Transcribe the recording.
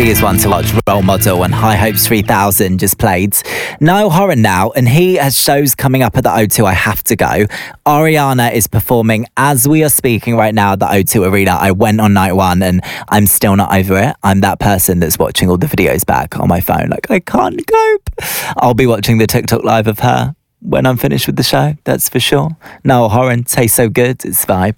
She is one to watch. Role Model and High Hopes 3000 just played. Niall Horan now, and he has shows coming up at the O2. I have to go. Ariana is performing as we are speaking right now at the O2 Arena. I went on night one and I'm still not over it. I'm that person that's watching all the videos back on my phone. Like, I can't cope. I'll be watching the TikTok live of her when I'm finished with the show. That's for sure. Niall Horan, Tastes So Good. It's Vibe.